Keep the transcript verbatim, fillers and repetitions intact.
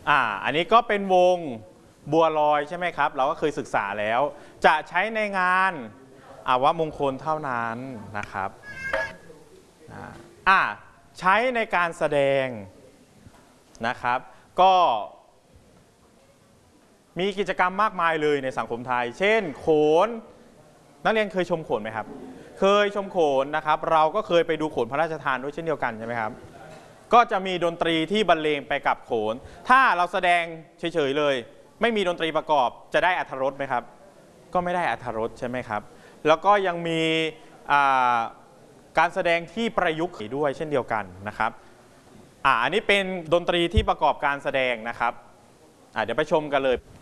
อ่าอันนี้ก็เป็นวงบัวลอยใช่ไหมครับเราก็เคยศึกษาแล้วจะใช้ในงานอาวมงคลเท่านั้นนะครับอ่าใช้ในการแสดงนะครับก็มีกิจกรรมมากมายเลยในสังคมไทยเช่นโขนนักเรียนเคยชมโขนไหมครับเคยชมโขนนะครับเราก็เคยไปดูโขนพระราชทานด้วยเช่นเดียวกันใช่ไหมครับก็จะมีดนตรีที่บรรเลงไปกับโขนถ้าเราแสดงเฉยๆเลยไม่มีดนตรีประกอบจะได้อรรถรสไหมครับก็ไม่ได้อรรถรสใช่ไหมครับแล้วก็ยังมีการแสดงที่ประยุกต์ด้วยเช่นเดียวกันนะครับอ่าอันนี้เป็นดนตรีที่ประกอบการแสดงนะครับอ่าเดี๋ยวไปชมกันเลย